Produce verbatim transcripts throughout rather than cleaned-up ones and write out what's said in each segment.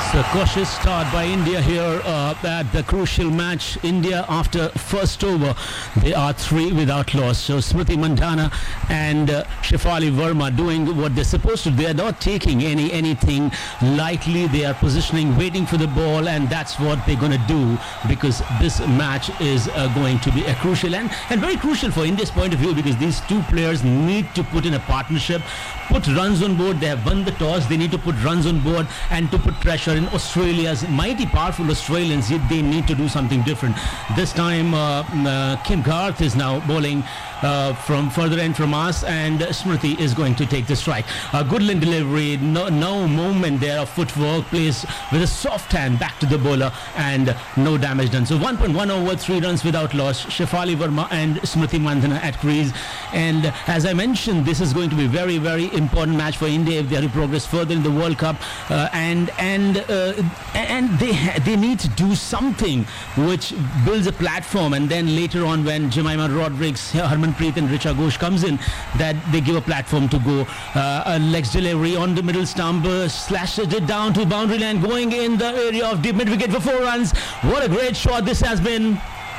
So cautious start by India here uh, at the crucial match. India after first over, they are three without loss. So Smriti Mandhana and uh, Shefali Verma doing what they're supposed to. They are not taking any anything lightly. They are positioning, waiting for the ball, and that's what they're going to do because this match is uh, going to be a crucial and, and very crucial for India's point of view because these two players need to put in a partnership, put runs on board. They have won the toss. They need to put runs on board and to put pressure in Australia's mighty powerful Australians. They need to do something different. This time uh, uh, Kim Garth is now bowling uh, from further end from us, and Smriti is going to take the strike. A good line delivery, no, no movement there of footwork, plays with a soft hand back to the bowler and no damage done. So one point one over, three runs without loss. Shefali Verma and Smriti Mandhana at crease, and as I mentioned, this is going to be very very important match for India if they are to progress further in the World Cup, uh, and and uh, and they ha- they need to do something which builds a platform, and then later on when Jemima Rodrigues, Harmanpreet and Richa Ghosh comes in, that they give a platform to go. Uh, a legs delivery on the middle stump, uh, slashes it down to boundary line, going in the area of deep mid wicket for four runs. What a great shot this has been.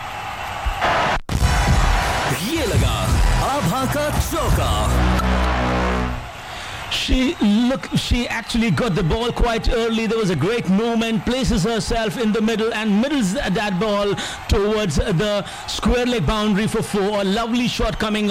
ये लगा आभा का चौका. She look. She actually got the ball quite early. There was a great movement. Places herself in the middle and middles that ball towards the square leg boundary for four. A lovely shot coming